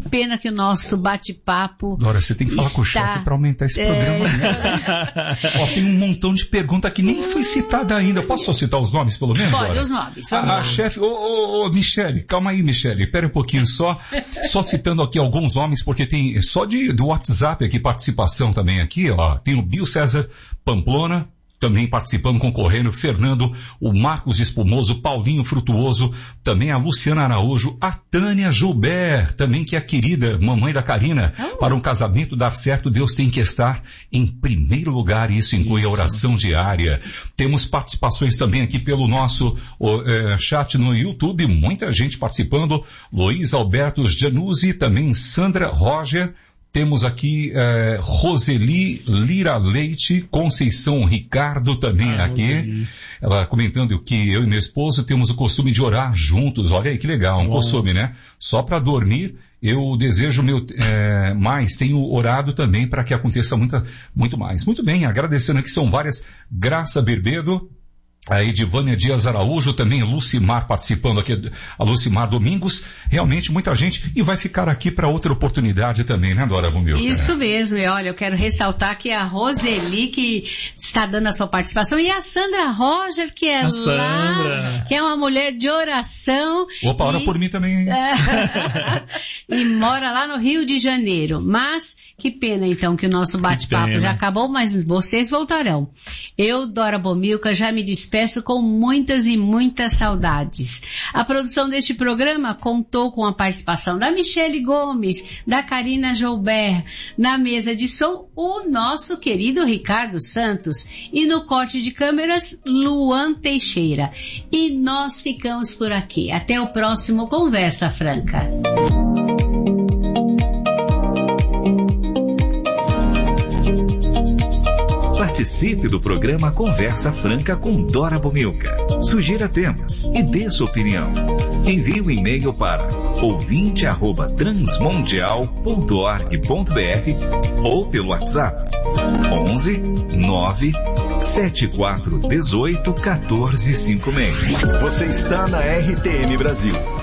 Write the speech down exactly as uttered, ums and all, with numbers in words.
pena que o nosso bate-papo... Dora, você tem que falar está... com o chefe para aumentar esse programa. É... Né? Ó, tem um montão de pergunta que nem foi citada ainda. Posso só citar os nomes, pelo menos? Pode, os nomes. A, a chefe... Ô, ô, ô, Michele, calma aí, Michele. Espera um pouquinho só. Só citando aqui alguns nomes, porque tem só de, do WhatsApp aqui, participação também aqui, ó. Tem o Bill César Pamplona, também participando, concorrendo, Fernando, o Marcos Espumoso, Paulinho Frutuoso, também a Luciana Araújo, a Tânia Gilbert, também que é a querida mamãe da Karina. Oh. Para um casamento dar certo, Deus tem que estar em primeiro lugar, e isso inclui isso. A oração diária. Temos participações também aqui pelo nosso o, é, chat no YouTube, muita gente participando, Luiz Alberto Januzzi, também Sandra Roger. Temos aqui eh, Roseli Lira Leite, Conceição Ricardo também ah, aqui. Roseli. Ela comentando que eu e meu esposo temos o costume de orar juntos. Olha aí que legal, um Bom. costume, né? Só para dormir, eu desejo meu, eh, mais, tenho orado também para que aconteça muita, muito mais. Muito bem, agradecendo aqui, são várias. Graça Berbedo, a Edivânia Dias Araújo, também Lucimar participando aqui, a Lucimar Domingos, realmente muita gente, e vai ficar aqui para outra oportunidade também, né, Dora Bumilca? Isso mesmo, e olha, eu quero ressaltar que a Roseli, que está dando a sua participação, e a Sandra Roger, que é a lá, Sandra. que é uma mulher de oração. Opa, ora por mim também. E mora lá no Rio de Janeiro, mas... Que pena, então, que o nosso bate-papo já acabou, mas vocês voltarão. Eu, Dora Bomilca, já me despeço com muitas e muitas saudades. A produção deste programa contou com a participação da Michele Gomes, da Karina Joubert, na mesa de som, o nosso querido Ricardo Santos, e no corte de câmeras, Luan Teixeira. E nós ficamos por aqui. Até o próximo Conversa Franca. Participe do programa Conversa Franca com Dora Bomilca. Sugira temas e dê sua opinião. Envie um e-mail para ouvinte arroba transmundial ponto org ponto br ou pelo WhatsApp onze nove sete quatro um oito um quatro cinco seis. Você está na R T M Brasil.